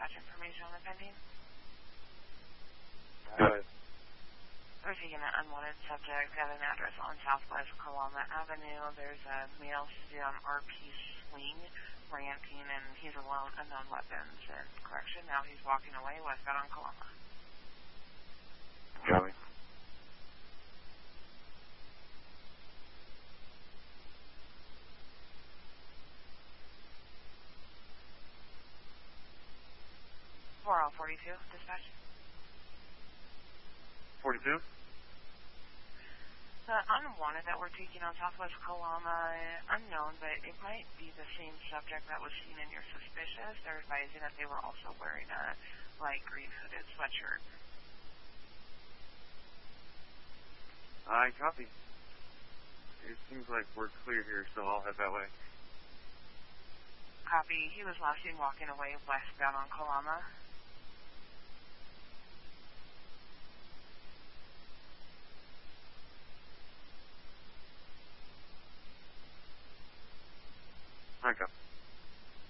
dispatch information on the pending. We're taking an unwanted subject at an address on Southwest Kalama Avenue. There's a male seated on RP swing, ranting, and he's alone, unknown weapons. And correction, now he's walking away westbound on Kalama. Copy. We're all 42, dispatch. 42? The unwanted that we're taking on Southwest Kalama, unknown, but it might be the same subject that was seen in your suspicious. They're advising that they were also wearing a light green hooded sweatshirt. I copy. It seems like we're clear here, so I'll head that way. Copy. He was last seen walking away westbound on Kalama. I copy.